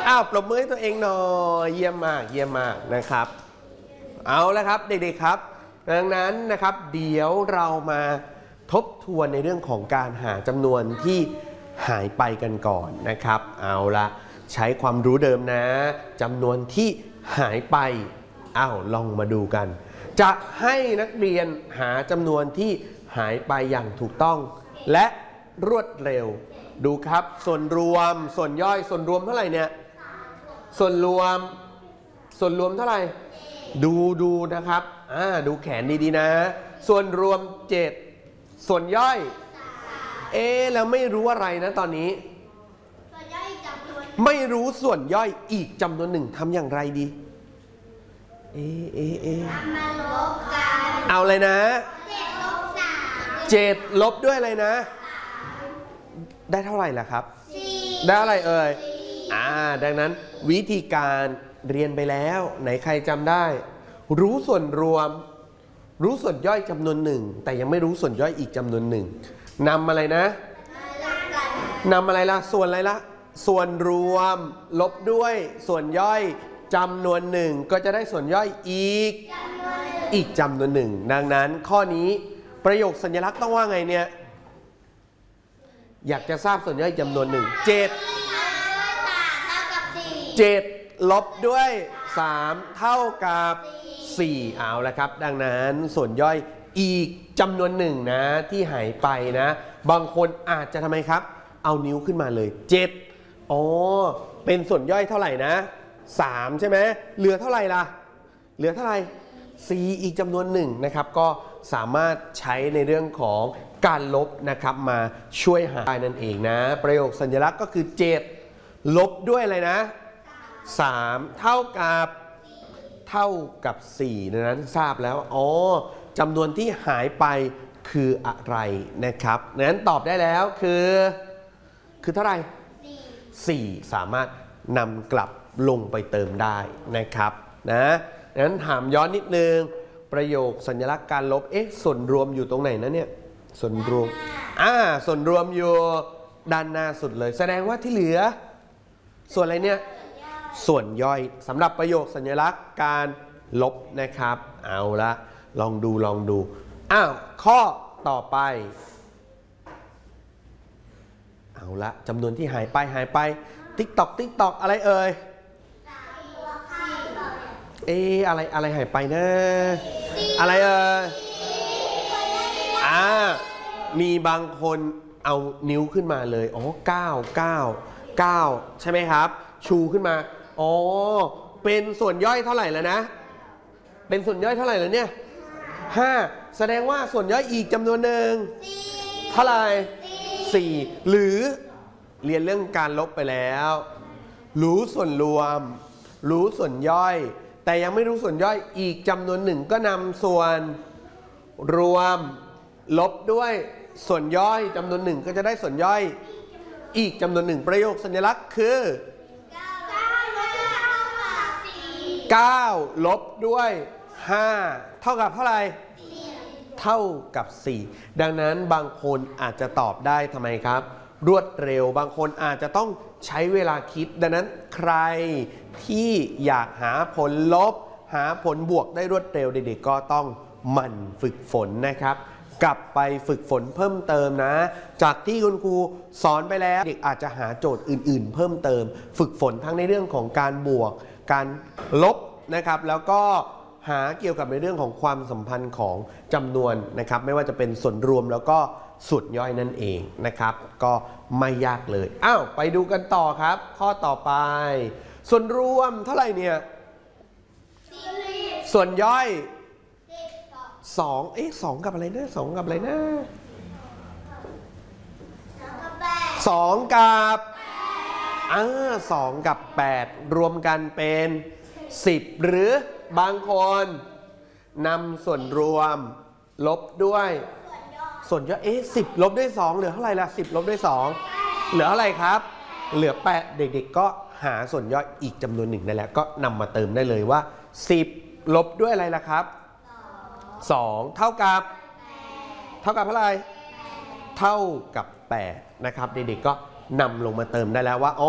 อ้าวปรบมือให้ตัวเองหน่อยเยี่ยมมากเยี่ยมมากนะครับเอาละครับเด็กๆครับดังนั้นนะครับเดี๋ยวเรามาทบทวนในเรื่องของการหาจำนวนที่หายไปกันก่อนนะครับเอาละใช้ความรู้เดิมนะจำนวนที่หายไปลองมาดูกันจะให้นักเรียนหาจำนวนที่หายไปอย่างถูกต้องและรวดเร็วดูครับส่วนรวมส่วนย่อยส่วนรวมเท่าไหร่เนี่ยส่วนรวมเท่าไหร่ดูนะครับดูแขนดีๆนะส่วนรวม7ส่วนย่อยแล้วไม่รู้อะไรนะตอนนี้ไม่รู้ส่วนย่อยอีกจำนวนหนึ่งทำอย่างไรดีมาลบกันเอาเลยนะ7ลบด้วยอะไรนะได้เท่าไหร่ล่ะครับได้อะไรเอ่ยดังนั้นวิธีการเรียนไปแล้วไหนใครจำได้รู้ส่วนรวมรู้ส่วนย่อยจำนวนหนึ่งแต่ยังไม่รู้ส่วนย่อยอีกจำนวนหนึ่งนำอะไรนะนำอะไรล่ะส่วนอะไรล่ะส่วนรวมลบด้วยส่วนย่อยจำนวนหนึ่งก็จะได้ส่วนย่อยอีกจำนวนหนึ่งดังนั้นข้อนี้ประโยคสัญลักษณ์ต้องว่าไงเนี่ยอยากจะทราบส่วนย่อยจำนวนหนึ่ง7ลบด้วย3เท่ากับ4เอาละครับดังนั้นส่วนย่อยอีกจำนวนหนึ่งนะที่หายไปนะบางคนอาจจะทำไมครับเอานิ้วขึ้นมาเลย7เป็นส่วนย่อยเท่าไหร่นะ3ใช่ไหมเหลือเท่าไหร่ล่ะเหลือเท่าไหร่4อีกจำนวนหนึ่งนะครับก็สามารถใช้ในเรื่องของการลบนะครับมาช่วยหาได้นั่นเองนะประโยคสัญลักษณ์ก็คือ7ลบด้วยอะไรนะ3เท่ากับ4ดังนั้นทราบแล้วจำนวนที่หายไปคืออะไรนะครับดังนั้นตอบได้แล้วคือเท่าไหร่4สามารถนำกลับลงไปเติมได้นะครับนะดังนั้นถามย้อนนิดนึงประโยคสัญลักษณ์การลบส่วนรวมอยู่ตรงไหนนะเนี่ยส่วนรวมส่วนรวมอยู่ด้านหน้าสุดเลยแสดงว่าที่เหลือส่วนอะไรเนี่ยส่วนย่อยสำหรับประโยคสัญลักษณ์การลบนะครับเอาละลองดูข้อต่อไปเอาละจำนวนที่หายไปติ๊กตอกอะไรเอ่ยอะไรหายไปนะอะไรเอ่ยมีบางคนเอานิ้วขึ้นมาเลย9ใช่ไหมครับชูขึ้นมาเป็นส่วนย่อยเท่าไหร่แล้วนะเป็นส่วนย่อยเท่าไหร่แล้วเนี่ย5แสดงว่าส่วนย่อยอีกจำนวนหนึ่งเท่าไหร่4หรือเรียนเรื่องการลบไปแล้วรู้ส่วนรวมรู้ส่วนย่อยแต่ยังไม่รู้ส่วนย่อยอีกจำนวนหนึ่งก็นำส่วนรวมลบด้วยส่วนย่อยจำนวนหนึ่งก็จะได้ส่วนย่อยอีกจำนวนหนึ่งประโยคสัญลักษณ์คือ9ลบด้วย5เท่ากับเท่าไหร่เท่ากับ4ดังนั้นบางคนอาจจะตอบได้ทำไมครับรวดเร็วบางคนอาจจะต้องใช้เวลาคิดดังนั้นใครที่อยากหาผลลบหาผลบวกได้รวดเร็วเด็กๆก็ต้องหมั่นฝึกฝนนะครับกลับไปฝึกฝนเพิ่มเติมนะจากที่คุณครูสอนไปแล้วเด็กอาจจะหาโจทย์อื่นๆเพิ่มเติมฝึกฝนทั้งในเรื่องของการบวกการลบนะครับแล้วก็หาเกี่ยวกับในเรื่องของความสัมพันธ์ของจำนวนนะครับไม่ว่าจะเป็นส่วนรวมแล้วก็ส่วนย่อยนั่นเองนะครับก็ไม่ยากเลยไปดูกันต่อครับข้อต่อไปส่วนรวมเท่าไหร่เนี่ยส่วนย่อย2กับอะไรนะ2กับอะไรนะ2กับ2กับ8รวมกันเป็น10หรือบางคนนำส่วนรวมลบด้วยส่วนย่อย10ลบด้วย2เหลือเท่าไหร่ล่ะ10ลบด้วย2เหลือเท่าไหร่ครับเหลือ8เด็กๆก็หาส่วนย่อยอีกจำนวนหนึ่งได้แล้วก็นำมาเติมได้เลยว่า10ลบด้วยอะไรล่ะครับ2เท่ากับเท่าไหร่เท่ากับ8นะครับเด็กๆก็นำลงมาเติมได้แล้วว่า